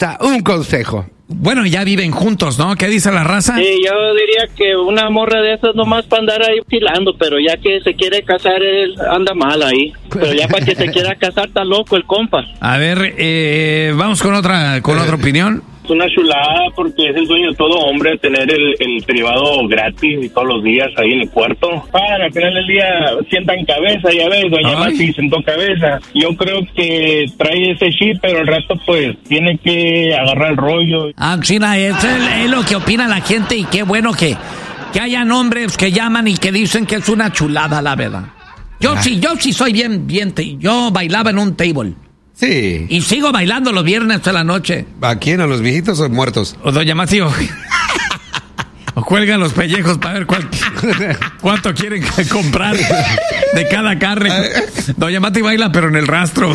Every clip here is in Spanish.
está un consejo. Bueno, ya viven juntos, ¿no? ¿Qué dice la raza? Sí, yo diría que una morra de esas nomás para andar ahí filando, pero ya que se quiere casar, él anda mal ahí. Pero ya para que se quiera casar, está loco el compa. A ver, vamos con otra opinión. Es una chulada porque es el sueño de todo hombre tener el privado gratis y todos los días ahí en el cuarto. Al final del día sientan cabeza, ya ves, doña Mati sentó cabeza. Yo creo que trae ese chip, pero al rato pues tiene que agarrar el rollo. China, eso es lo que opina la gente y qué bueno que hayan hombres que llaman y que dicen que es una chulada, la verdad. Yo sí soy bien, yo bailaba en un table. Sí. Y sigo bailando los viernes de la noche. ¿A quién? ¿A los viejitos o muertos? O doña Mati, o cuelgan los pellejos para ver cuánto quieren comprar de cada carne. Doña Mati baila, pero en el rastro.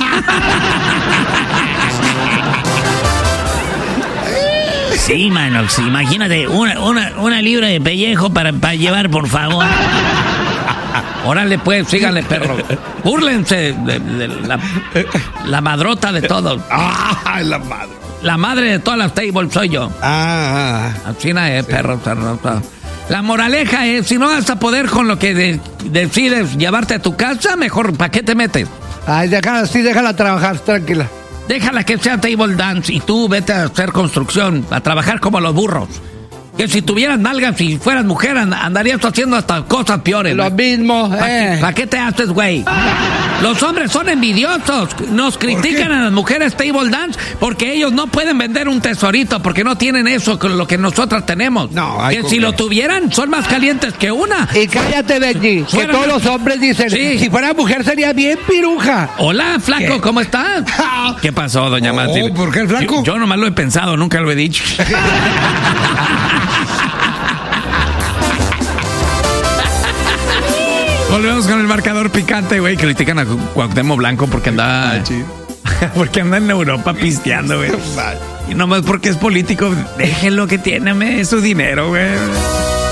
Sí, mano, sí, imagínate, una libra de pellejo para llevar, por favor. Órale, pues, síganle, perro. Búrlense de la madrota de todos. La madre de todas las tables soy yo. Así es, perro. La moraleja es, si no vas a poder con lo que decides llevarte a tu casa, mejor, ¿para qué te metes? Ay, déjala trabajar, tranquila. Déjala que sea table dance y tú vete a hacer construcción, a trabajar como los burros. Que si tuvieras nalgas y fueras mujer, andarías haciendo hasta cosas peores. Lo mismo, ¿Para qué te haces, güey? Los hombres son envidiosos. Nos critican a las mujeres table dance porque ellos no pueden vender un tesorito porque no tienen eso, lo que nosotras tenemos. No, que si lo tuvieran, son más calientes que una. Y cállate, Benji, que todos los hombres dicen, si fuera mujer sería bien piruja. Hola, flaco, ¿cómo estás? ¿Qué pasó, doña Mati? ¿Por qué el flaco? Yo nomás lo he pensado, nunca lo he dicho. Volvemos con el marcador picante, güey. Critican a Cuauhtémoc Blanco porque anda en Europa pisteando, güey. Y nomás porque es político, déjenlo que tiene, es su dinero, güey.